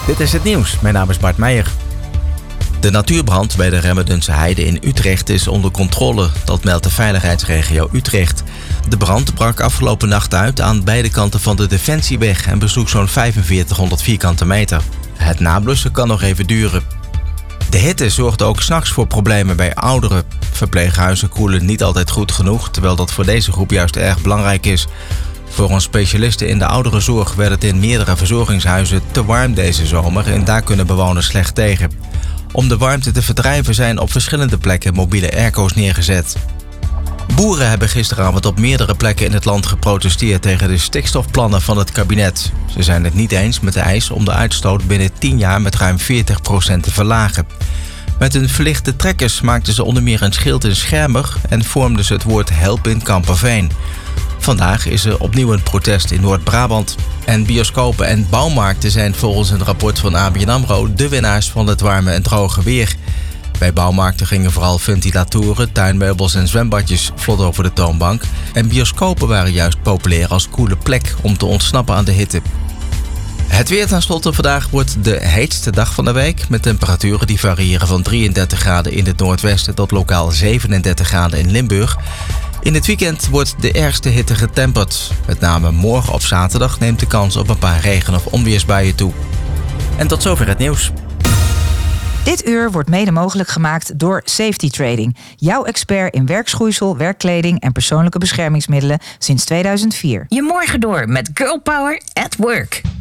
Dit is het nieuws. Mijn naam is Bart Meijer. De natuurbrand bij de Remmerdense Heide in Utrecht is onder controle. Dat meldt de veiligheidsregio Utrecht. De brand brak afgelopen nacht uit aan beide kanten van de Defensieweg en besloeg zo'n 4500 vierkante meter. Het nablussen kan nog even duren. De hitte zorgt ook 's nachts voor problemen bij ouderen. Verpleeghuizen koelen niet altijd goed genoeg, terwijl dat voor deze groep juist erg belangrijk is. Voor een specialiste in de ouderenzorg werd het in meerdere verzorgingshuizen te warm deze zomer en daar kunnen bewoners slecht tegen. Om de warmte te verdrijven zijn op verschillende plekken mobiele airco's neergezet. Boeren hebben gisteravond op meerdere plekken in het land geprotesteerd tegen de stikstofplannen van het kabinet. Ze zijn het niet eens met de eis om de uitstoot binnen 10 jaar met ruim 40% te verlagen. Met hun verlichte trekkers maakten ze onder meer een schild in Schermer en vormden ze het woord help in Kamperveen. Vandaag is er opnieuw een protest in Noord-Brabant. En bioscopen en bouwmarkten zijn volgens een rapport van ABN AMRO de winnaars van het warme en droge weer. Bij bouwmarkten gingen vooral ventilatoren, tuinmeubels en zwembadjes vlot over de toonbank. En bioscopen waren juist populair als koele plek om te ontsnappen aan de hitte. Het weer tenslotte vandaag wordt de heetste dag van de week met temperaturen die variëren van 33 graden in het noordwesten tot lokaal 37 graden in Limburg. In het weekend wordt de ergste hitte getemperd. Met name morgen op zaterdag neemt de kans op een paar regen- of onweersbuien toe. En tot zover het nieuws. Dit uur wordt mede mogelijk gemaakt door Safety Trading. Jouw expert in werkschoeisel, werkkleding en persoonlijke beschermingsmiddelen sinds 2004. Je morgen door met Girl Power at Work.